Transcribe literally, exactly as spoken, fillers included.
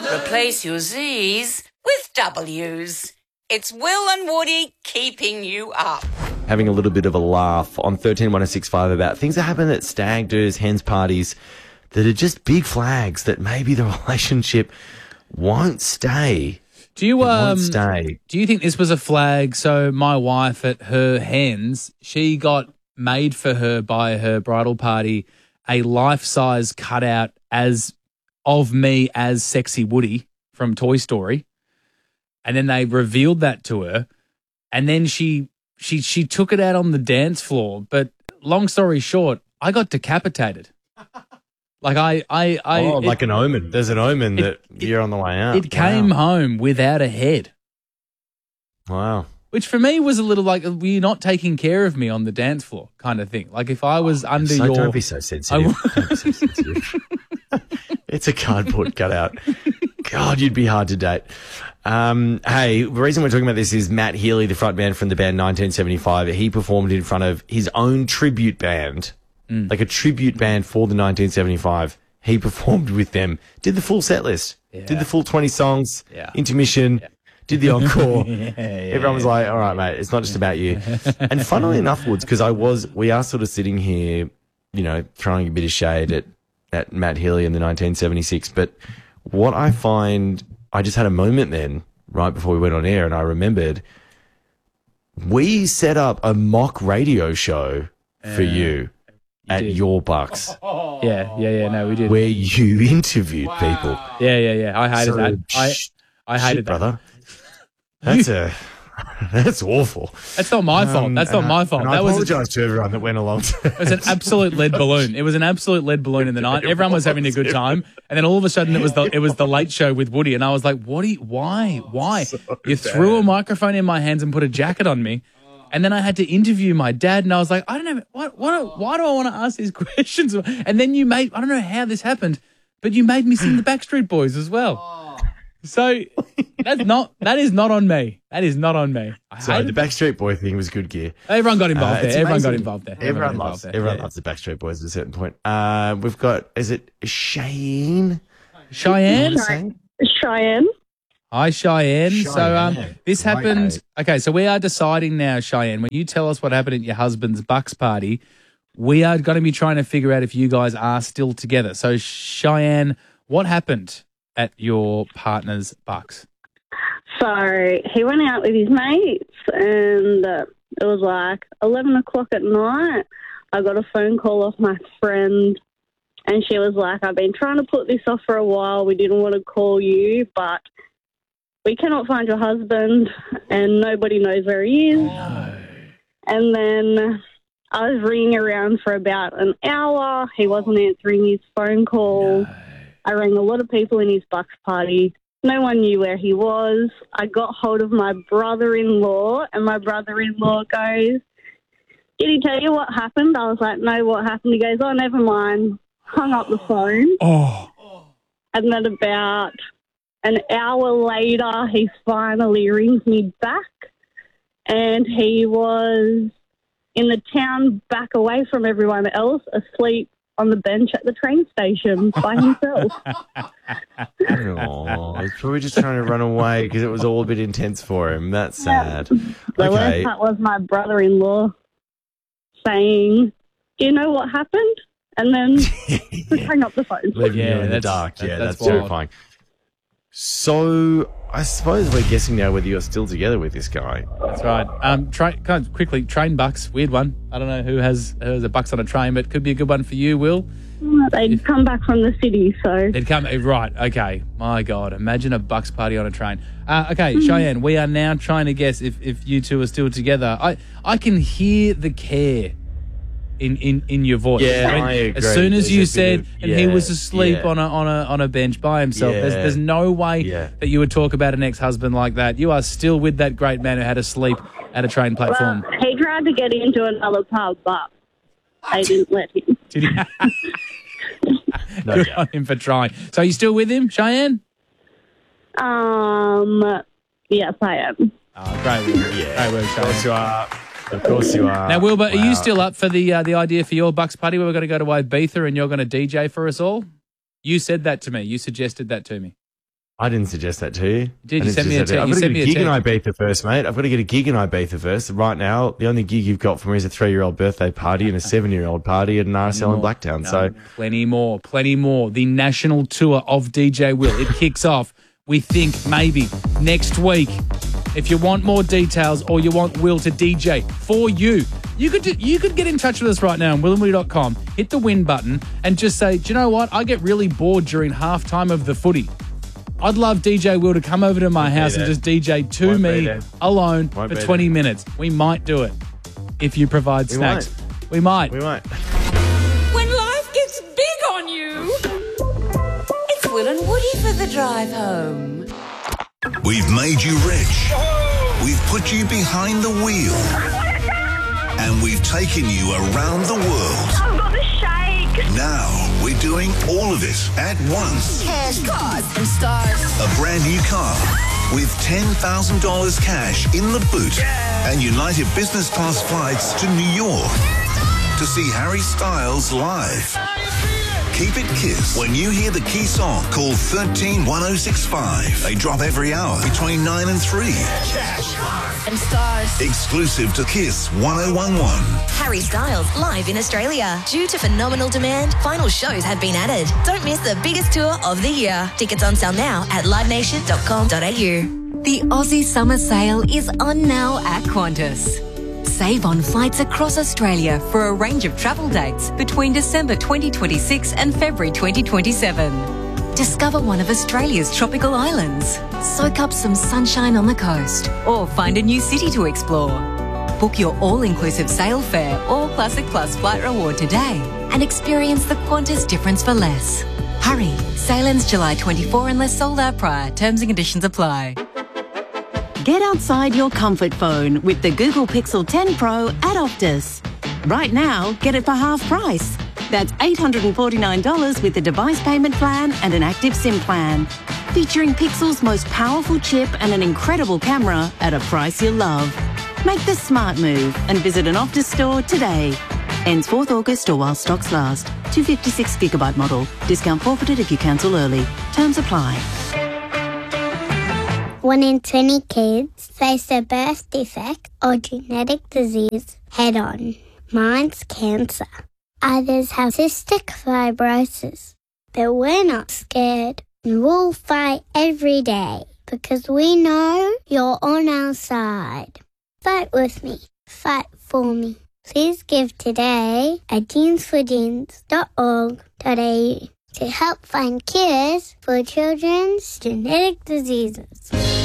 Replace your Z's with W's. It's Will and Woody keeping you up. Having a little bit of a laugh on thirteen one oh six five about things that happen at stag do's, hens parties that are just big flags that maybe the relationship won't stay. Do you um won't stay. Do you think this was a flag? So my wife at her hens, she got made for her by her bridal party a life-size cutout as of me as Sexy Woody from Toy Story. And then they revealed that to her. And then she she she took it out on the dance floor. But long story short, I got decapitated. Like I, I, I oh, it, like an omen. There's an omen it, that it, you're on the way out. It came wow. home without a head. Wow. Which for me was a little like, were you not taking care of me on the dance floor kind of thing? Like if I was oh, under so, your... Don't be so sensitive. Don't be so sensitive. It's a cardboard cutout. God, you'd be hard to date. Um, hey, the reason we're talking about this is Matt Healy, the frontman from the band nineteen seventy-five. He performed in front of his own tribute band, mm. like a tribute band for the nineteen seventy-five. He performed with them, did the full set list, yeah. did the full twenty songs, yeah. intermission, yeah. did the encore. yeah, yeah, Everyone was like, all right, mate, it's not just about you. And funnily enough, Woods, because I was, we are sort of sitting here, you know, throwing a bit of shade at, at Matt Healy in the nineteen seventy-six. But what I find, I just had a moment then, right before we went on air, and I remembered we set up a mock radio show for uh, you, you at did. Your Bucks. Yeah, yeah, yeah, no, we did. Where you interviewed wow. people. Yeah, yeah, yeah. I hated so, that. I, I hated shit, that. brother. That's a... That's awful. That's not my fault. That's um, not my fault. And that I apologise was a, to everyone that went along to it. was an absolute lead balloon. It was an absolute lead balloon in the night. Everyone was having a good time, and then all of a sudden it was the it was the Late Show with Woody, and I was like, "What? Do you, why? Why? So you bad. threw a microphone in my hands and put a jacket on me." And then I had to interview my dad, and I was like, I don't know, what, what, why do I want to ask these questions? And then you made, I don't know how this happened, but you made me sing the Backstreet Boys as well. So that's not, that is not on me. That is not on me. I so the Backstreet Boy thing was good gear. Everyone got involved uh, there. Everyone got involved there. Everyone, everyone loves, there. everyone yeah. loves the Backstreet Boys at a certain point. Uh, we've got, is it Cheyenne? Cheyenne? Cheyenne. Hi, Cheyenne. Cheyenne. So um, this right. happened. Okay, so we are deciding now, Cheyenne, when you tell us what happened at your husband's Bucks party, we are going to be trying to figure out if you guys are still together. So, Cheyenne, what happened at your partner's Bucks? So he went out with his mates, and uh, it was like eleven o'clock at night. I got a phone call off my friend, and she was like, I've been trying to put this off for a while. We didn't want to call you, but we cannot find your husband, and nobody knows where he is. No. And then I was ringing around for about an hour. He wasn't answering his phone call. No. I rang a lot of people in his Bucks party. No one knew where he was. I got hold of my brother-in-law, and my brother-in-law goes, did he tell you what happened? I was like, no, what happened? He goes, oh, never mind. Hung up the phone. Oh. And then about an hour later, he finally rings me back, and he was in the town back away from everyone else, asleep on the bench at the train station by himself. Oh, he's probably just trying to run away because it was all a bit intense for him. That's sad. Yeah. The okay. worst part was my brother-in-law saying, do you know what happened? And then just hang up the phone. Leaving Yeah, you in the that's- dark. that- Yeah, that's that's, wild. terrifying. So I suppose we're guessing now whether you're still together with this guy. That's right. Um, tra- kind of quickly, train Bucks, weird one. I don't know who has, who has a Bucks on a train, but could be a good one for you, Will. They'd come back from the city, so... They'd come, right, okay. My God, imagine a Bucks party on a train. Uh, okay, Cheyenne, we are now trying to guess if, if you two are still together. I, I can hear the care in, in, in your voice. Yeah, When- I agree. As soon as There's you a bit said, of- and he yeah, was asleep yeah. on a on a on a bench by himself. There's Yeah. there's no way Yeah. that you would talk about an ex-husband like that. You are still with that great man who had to sleep at a train platform. Well, he tried to get into another pub, but they didn't let him. Did he? No Good doubt. on him for trying. So you still with him, Cheyenne? Um, yes, I am. Oh, great work. Yeah. Great work, Of course Cheyenne. you are. Of course you are. Now, Wilbur, are Wow. you still up for the uh, the idea for your Bucks party where we're going to go to Ibiza and you're going to D J for us all? You said that to me. You suggested that to me. I didn't suggest that to you. Did I you didn't send me a suggest that. text? I've You got to sent get me a a gig in text. Ibiza first, mate. I've got to get a gig in Ibiza first. Right now, the only gig you've got for me is a three-year-old birthday party and a seven-year-old party at an R S L in Blacktown. So Plenty more, plenty more. The national tour of D J Will. It kicks off, we think, maybe next week. If you want more details or you want Will to D J for you, you could do, you could get in touch with us right now on will and woody dot com, hit the win button and just say, do you know what? I get really bored during halftime of the footy. I'd love D J Will to come over to my Won't be house and there. just D J to Won't be me there. alone Won't for be twenty there. minutes. We might do it if you provide We snacks. We might. we might. When life gets big on you, it's Will and Woody for the drive home. We've made you rich. We've put you behind the wheel. And we've taken you around the world. I've got the shake. Now we're doing all of it at once. Cash, cars, and stars. A brand new car with ten thousand dollars cash in the boot and United business class flights to New York to see Harry Styles live. Keep it Kiss. When you hear the key song, call one three one oh six five. They drop every hour between nine and three. And stars. Exclusive to Kiss one oh one one. Harry Styles live in Australia. Due to phenomenal demand, final shows have been added. Don't miss the biggest tour of the year. Tickets on sale now at live nation dot com dot a u. The Aussie Summer Sale is on now at Qantas. Save on flights across Australia for a range of travel dates between December twenty twenty-six and February twenty twenty-seven. Discover one of Australia's tropical islands, soak up some sunshine on the coast, or find a new city to explore. Book your all-inclusive sail fare or Classic Plus flight reward today and experience the Qantas difference for less. Hurry, sail ends July twenty-fourth unless sold out prior. Terms and conditions apply. Get outside your comfort phone with the Google Pixel ten Pro at Optus. Right now, get it for half price. That's eight hundred forty-nine dollars with the device payment plan and an active SIM plan. Featuring Pixel's most powerful chip and an incredible camera at a price you'll love. Make the smart move and visit an Optus store today. Ends fourth August or while stocks last. two fifty-six gigabyte model. Discount forfeited if you cancel early. Terms apply. One in twenty kids face a birth defect or genetic disease head on. Mine's cancer. Others have cystic fibrosis. But we're not scared. And we'll fight every day because we know you're on our side. Fight with me. Fight for me. Please give today at jeans for jeans dot org dot a u to help find cures for children's genetic diseases.